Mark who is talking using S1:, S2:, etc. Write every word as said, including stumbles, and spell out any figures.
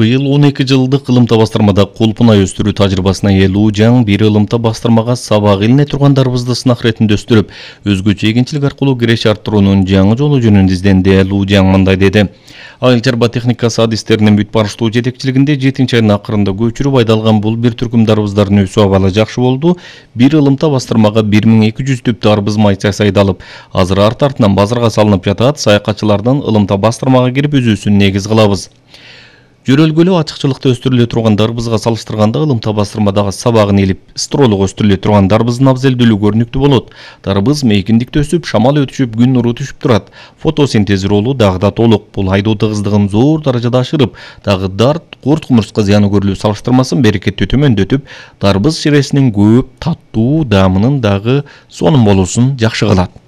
S1: Быйыл он эки жылдык ылымта бастырмада кулпунай өстүрүү тажрыйбасына ээ Луужаң бир ылымта бастырмага сабак илине тургандарыбызды сынак иретинде өстүрүп, өзгөчө эгинчилик аркылуу киреше арттыруунун жаңы жолу жөнүндө изденди. Луужаң мындай деди. Айыл чарба техникасы адистеринин бүт барыштуу жетекчилигинде жетинчи айдын акырында көчүрүп айдалган бул бир түркүм дарбыздардын өсүү абалы жакшы болду. Бир ылымта бастырмага бир миң эки жүз түп дарбыз майчасы айдалып, азыр арт артынан базарга салынып жатат. Саякатчылардан ылымта бастырмага кирип өзүүсүн негиз кылабыз. Жөрөлгөлүү ачыкчылыкта өстүрүлө турган дарбызга салыштырганда ылымта бастырмадагы сабагын илип, стролук өстүрүлө турган дарбыздын абзелдүүлүгү көрүнүктүү болот. Дарбыз мейкиндикте өсүп, шамал өтүшүп, күн нуру түшүп турат. Фотосинтез ролу дагы да толук. Бул айдоо тыгыздыгын зор даражада ашырып, дагы дарт, курт кумурска зыяны көрүлүү салыштырмасын берекеттүү төмөндөтүп, дарбыз ширесинин көп, таттуу даамынын дагы сонун болуусун жакшы кылат.